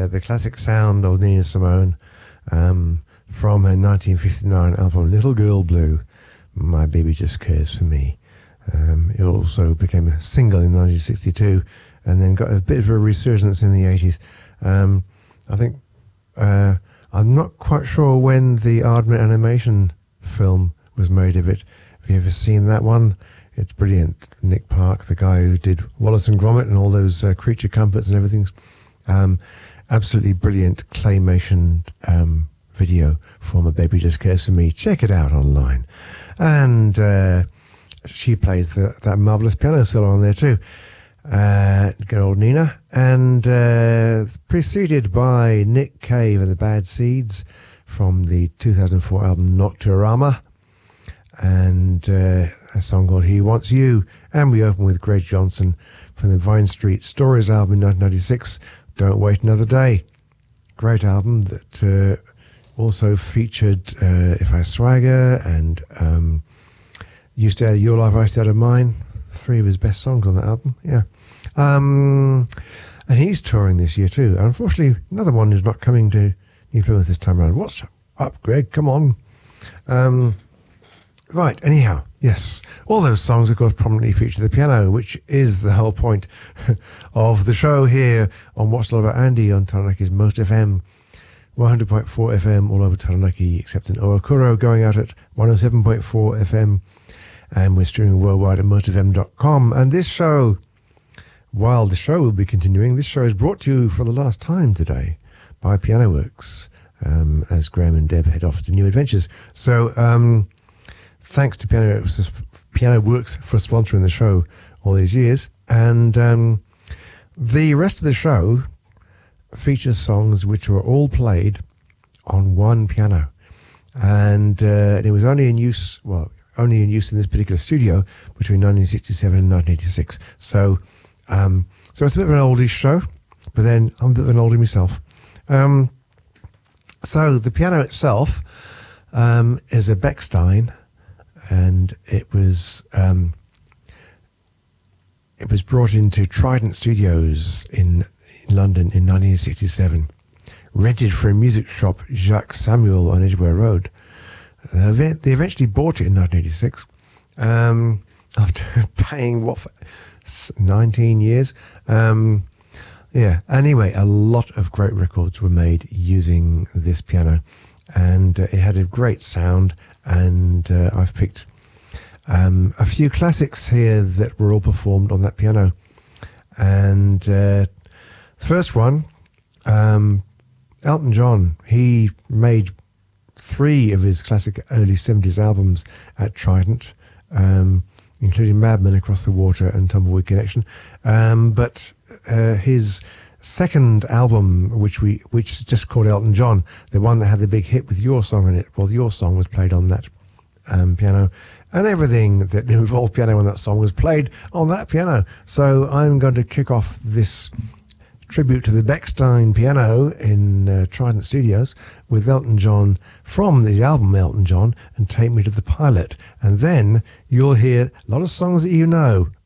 the classic sound of Nina Simone from her 1959 album Little Girl Blue, My Baby Just Cares for Me. It also became a single in 1962 and then got a bit of a resurgence in the 80s. I think I'm not quite sure when the Aardman animation film was made of it. Have you ever seen that one? It's brilliant. Nick Park, the guy who did Wallace and Gromit and all those creature comforts and everything. Absolutely brilliant claymation video for My Baby Just Cares for Me. Check it out online. And she plays that marvellous piano solo on there too. Good old Nina. And preceded by Nick Cave and the Bad Seeds from the 2004 album Nocturama. And a song called He Wants You. And we open with Greg Johnson from the Vine Street Stories album in 1996, Don't Wait Another Day. Great album that also featured If I Swagger and Used to Out of Your Life, I Used Out of Mine. 3 of his best songs on that album, yeah. And he's touring this year too. Unfortunately, another one who's not coming to New Plymouth this time around. What's up, Greg? Come on. Right, anyhow, yes. All those songs, of course, prominently feature the piano, which is the whole point of the show here on What's All About Andy on Taranaki's Most FM. 100.4 FM all over Taranaki, except in Oakuro, going out at 107.4 FM. And we're streaming worldwide at mostfm.com. And this show, while the show will be continuing, this show is brought to you for the last time today by Piano Works, as Graham and Deb head off to new adventures. So, thanks to Piano Works for sponsoring the show all these years. And the rest of the show features songs which were all played on one piano. And it was only in use in this particular studio between 1967 and 1986. So it's a bit of an oldish show, but then I'm a bit of an oldie myself. So the piano itself is a Bechstein, and it was brought into Trident Studios in London in 1967, rented for a music shop, Jacques Samuel on Edgware Road. They eventually bought it in 1986 after paying, 19 years? Yeah, anyway, a lot of great records were made using this piano, and it had a great sound, and I've picked a few classics here that were all performed on that piano. And the first one, Elton John, he made 3 of his classic early 70s albums at Trident, including Madman, Across the Water and Tumbleweed Connection. But his second album, which is just called Elton John, the one that had the big hit with Your Song in it, well, Your Song was played on that piano, and everything that involved piano on that song was played on that piano. So I'm going to kick off this tribute to the Bechstein piano in Trident Studios with Elton John from the album Elton John and Take Me to the Pilot. And then you'll hear a lot of songs that you know